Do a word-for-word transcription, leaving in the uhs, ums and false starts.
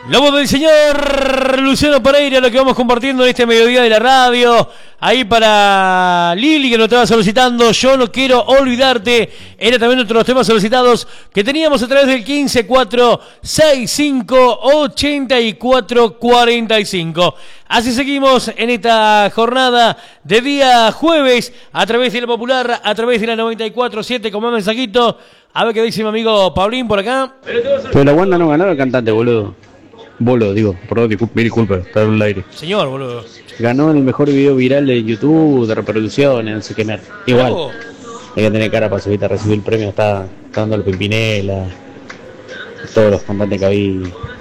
La voz del señor Luciano Pereira, lo que vamos compartiendo en este mediodía de la radio. Ahí para Lili, que nos estaba solicitando Yo no quiero olvidarte. Era también otro de los temas solicitados que teníamos a través del quince cuatro sesenta y cinco ochenta y cuatro cuarenta y cinco. Así seguimos en esta jornada de día jueves a través de la Popular, a través de la noventa y cuatro siete con más mensajito. A ver qué dice mi amigo Paulín por acá. Pero la Wanda no ganó el cantante, boludo. Bolo, digo, perdón, disculpe, mil disculpas, está en el aire. Señor, boludo. Ganó el mejor video viral de YouTube, de reproducciones, no sé qué mer. Igual, oh. Hay que tener cara para subir a recibir el premio, está, está dando el Pimpinela, todos los cantantes que había